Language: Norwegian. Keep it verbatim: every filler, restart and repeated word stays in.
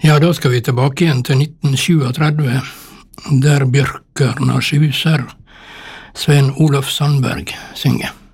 Ja, da skal vi tilbake igjen til nitten trettisju, der Bjørkørna Sjuser, Sven Olof Sandberg, synger.